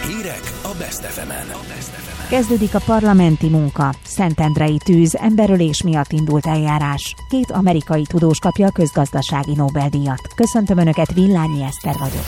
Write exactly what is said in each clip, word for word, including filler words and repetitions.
Hírek a Best ef emen. Kezdődik a parlamenti munka. Szentendrei tűz, emberölés miatt indult eljárás. Két amerikai tudós kapja a közgazdasági Nobel-díjat. Köszöntöm Önöket, Villányi Eszter vagyok.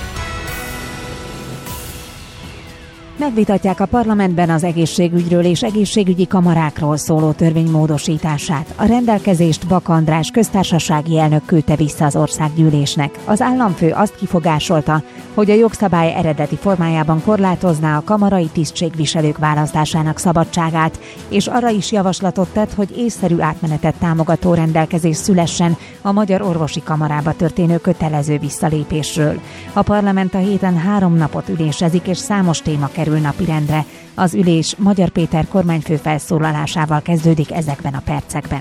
Megvitatják a parlamentben az egészségügyről és egészségügyi kamarákról szóló törvény módosítását. A rendelkezést Bak András köztársasági elnök küldte vissza az országgyűlésnek. Az államfő azt kifogásolta, hogy a jogszabály eredeti formájában korlátozná a kamarai tisztségviselők választásának szabadságát, és arra is javaslatot tett, hogy észszerű átmenetet támogató rendelkezés szülessen a Magyar Orvosi Kamarába történő kötelező visszalépésről. A parlament a héten három napot ülésezik, és számos téma kerül napirendre. Az ülés Magyar Péter kormányfő felszólalásával kezdődik ezekben a percekben.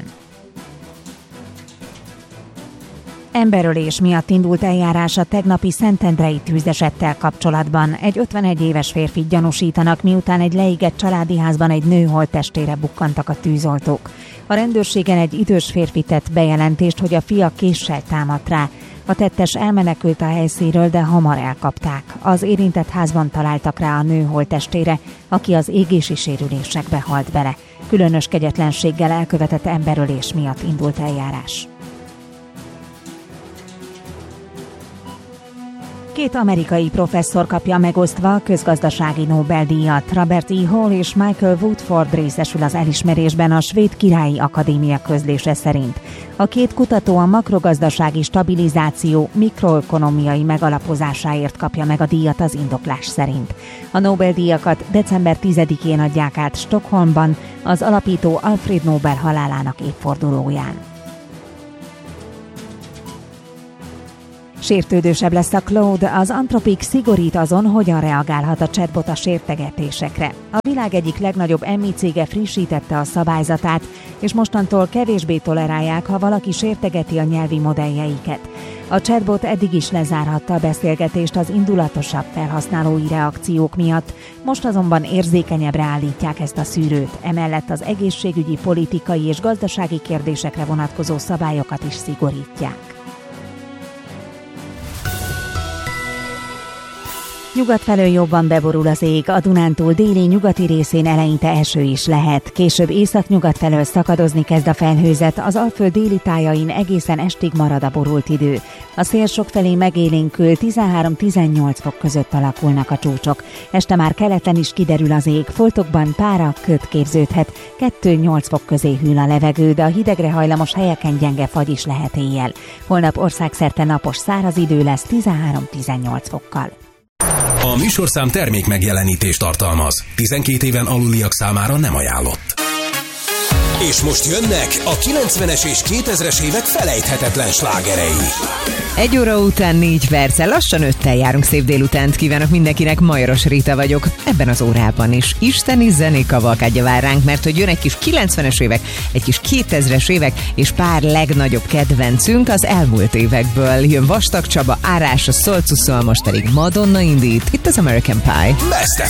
Emberölés miatt indult eljárás a tegnapi szentendrei tűzesettel kapcsolatban. Egy ötvenegy éves férfit gyanúsítanak, miután egy leégett családi házban egy nő holttestére bukkantak a tűzoltók. A rendőrségen egy idős férfi tett bejelentést, hogy a fia késsel támadt rá. A tettes elmenekült a helyszínről, de hamar elkapták. Az érintett házban találtak rá a nő holttestére, aki az égési sérülésekbe halt bele. Különös kegyetlenséggel elkövetett emberölés miatt indult eljárás. Két amerikai professzor kapja megosztva a közgazdasági Nobel-díjat. Robert E. Hall és Michael Woodford részesül az elismerésben a Svéd Királyi Akadémia közlése szerint. A két kutató a makrogazdasági stabilizáció mikroökonomiai megalapozásáért kapja meg a díjat az indoklás szerint. A Nobel-díjakat december tizedikén adják át Stockholmban az alapító Alfred Nobel halálának évfordulóján. Sértődősebb lesz a Claude, az Anthropic szigorít azon, hogyan reagálhat a chatbot a sértegetésekre. A világ egyik legnagyobb em i cége frissítette a szabályzatát, és mostantól kevésbé tolerálják, ha valaki sértegeti a nyelvi modelljeiket. A chatbot eddig is lezárhatta a beszélgetést az indulatosabb felhasználói reakciók miatt, most azonban érzékenyebbre állítják ezt a szűrőt, emellett az egészségügyi, politikai és gazdasági kérdésekre vonatkozó szabályokat is szigorítják. Nyugat felől jobban beborul az ég, a Dunántúl déli nyugati részén eleinte eső is lehet. Később északnyugat felől szakadozni kezd a felhőzet, az Alföld déli tájain egészen estig marad a borult idő. A szél sokfelé megélénkül, tizenhárom-tizennyolc fok között alakulnak a csúcsok. Este már keleten is kiderül az ég, foltokban pára, köd képződhet, kettő-nyolc fok közé hűl a levegő, de a hidegre hajlamos helyeken gyenge fagy is lehet éjjel. Holnap országszerte napos száraz idő lesz tizenhárom-tizennyolc fokkal. A műsorszám termék megjelenítést tartalmaz. tizenkét éven aluliak számára nem ajánlott. És most jönnek a kilencvenes és kétezres évek felejthetetlen slágerei. Egy óra után négy perccel, lassan öttel járunk, szép délutánt kívánok mindenkinek, Majoros Rita vagyok. Ebben az órában is isteni zenék kavalkádja vár ránk, mert hogy jön egy kis kilencvenes évek, egy kis kétezres évek, és pár legnagyobb kedvencünk az elmúlt évekből. Jön Vastag Csaba, Árás, a Szolcuszol, most pedig Madonna indít, itt az American Pie. Best